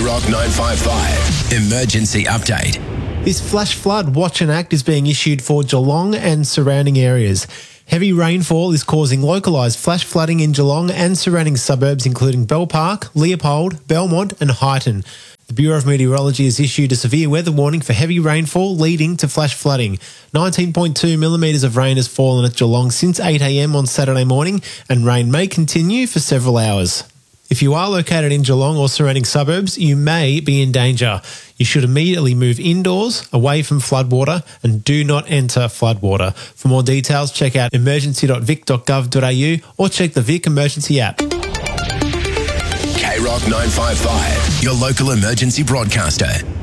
K-Rock 955. Emergency update. This flash flood watch and act is being issued for Geelong and surrounding areas. Heavy rainfall is causing localised flash flooding in Geelong and surrounding suburbs including Bell Park, Leopold, Belmont and Highton. The Bureau of Meteorology has issued a severe weather warning for heavy rainfall leading to flash flooding. 19.2 millimetres of rain has fallen at Geelong since 8 a.m. on Saturday morning, and rain may continue for several hours. If you are located in Geelong or surrounding suburbs, you may be in danger. You should immediately move indoors, away from floodwater, and do not enter floodwater. For more details, check out emergency.vic.gov.au or check the Vic Emergency app. K-Rock 955, your local emergency broadcaster.